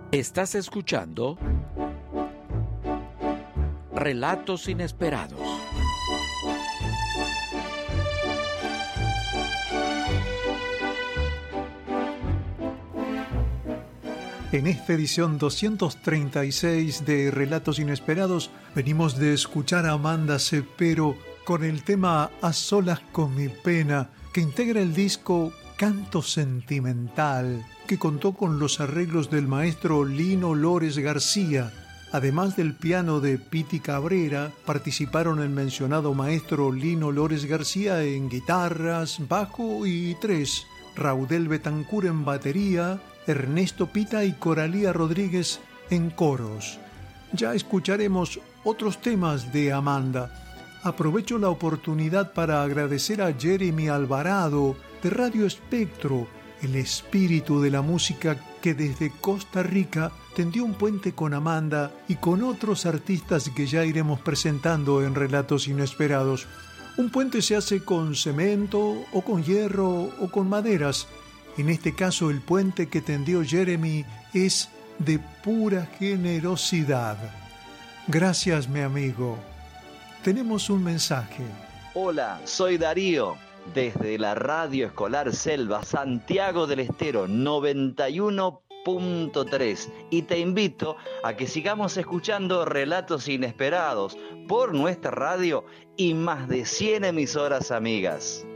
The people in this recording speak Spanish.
Estás escuchando Relatos Inesperados. En esta edición 236 de Relatos Inesperados venimos de escuchar a Amanda Cepero con el tema A solas con mi pena, que integra el disco Canto Sentimental, que contó con los arreglos del maestro Lino Lores García. Además del piano de Piti Cabrera, participaron el mencionado maestro Lino Lores García en guitarras, bajo y tres, Raudel Betancur en batería, Ernesto Pita y Coralía Rodríguez en coros. Ya escucharemos otros temas de Amanda. Aprovecho la oportunidad para agradecer a Jeremy Alvarado de Radio Espectro, el espíritu de la música que desde Costa Rica tendió un puente con Amanda y con otros artistas que ya iremos presentando en Relatos Inesperados. Un puente se hace con cemento o con hierro o con maderas. En este caso, el puente que tendió Jeremy es de pura generosidad. Gracias, mi amigo. Tenemos un mensaje. Hola, soy Darío, desde la Radio Escolar Selva, Santiago del Estero, 91.3. Y te invito a que sigamos escuchando Relatos Inesperados por nuestra radio y más de 100 emisoras amigas.